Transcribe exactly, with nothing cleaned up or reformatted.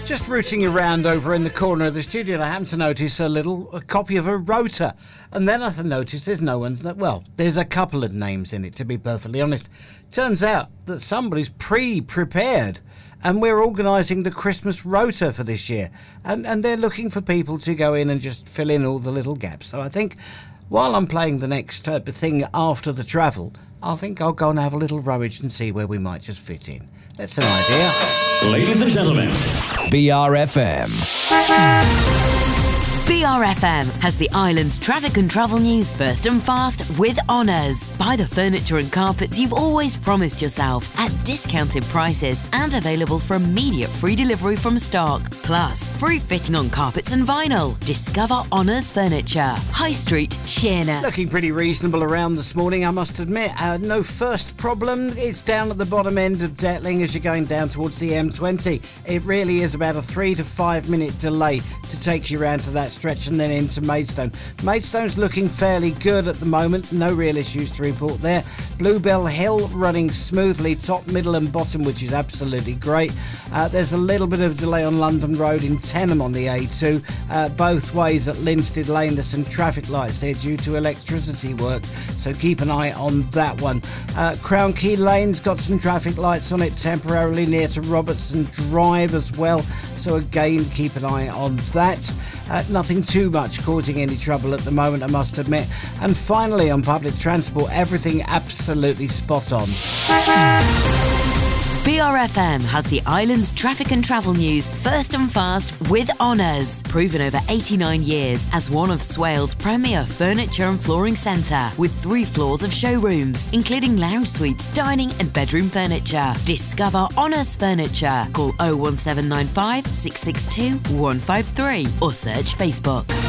Just rooting around over in the corner of the studio, and I happened to notice a little a copy of a rota. And then I noticed there's no one's... Well, there's a couple of names in it, to be perfectly honest. Turns out that somebody's pre-prepared, and we're organising the Christmas rota for this year. And, and they're looking for people to go in and just fill in all the little gaps. So I think while I'm playing the next uh, thing after the travel, I think I'll go and have a little rummage and see where we might just fit in. That's an idea. Ladies and gentlemen, B R F M. B R F M has the island's traffic and travel news first and fast with Honours. Buy the furniture and carpets you've always promised yourself at discounted prices and available for immediate free delivery from stock. Plus, free fitting on carpets and vinyl. Discover Honours Furniture. High Street, Sheerness. Looking pretty reasonable around this morning, I must admit. Uh, no first problem. It's down at the bottom end of Detling as you're going down towards the M twenty. It really is about a three to five minute delay to take you around to that stretch and then into Maidstone. Maidstone's looking fairly good at the moment. No real issues to report there. Bluebell Hill running smoothly, top, middle and bottom, which is absolutely great. Uh, there's a little bit of delay on London Road in Tenham on the A two. Uh, both ways at Linstead Lane, there's some traffic lights there due to electricity work, so keep an eye on that one. Uh, Crown Key Lane's got some traffic lights on it temporarily near to Robertson Drive as well, so again keep an eye on that. Uh, nothing too much causing any trouble at the moment, I must admit. And finally, on public transport, everything absolutely spot on. B R F M has the island's traffic and travel news first and fast with Honours. Proven over eighty-nine years as one of Swale's premier furniture and flooring centre, with three floors of showrooms, including lounge suites, dining and bedroom furniture. Discover Honours Furniture. Call oh one seven nine five, six six two, one five three or search Facebook.